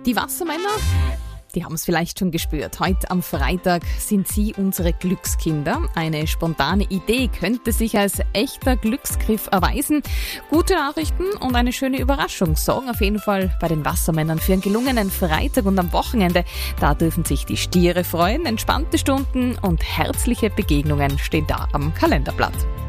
Die Wassermänner, die haben es vielleicht schon gespürt. Heute am Freitag sind sie unsere Glückskinder. Eine spontane Idee könnte sich als echter Glücksgriff erweisen. Gute Nachrichten und eine schöne Überraschung sorgen auf jeden Fall bei den Wassermännern für einen gelungenen Freitag und am Wochenende. Da dürfen sich die Stiere freuen. Entspannte Stunden und herzliche Begegnungen stehen da am Kalenderblatt.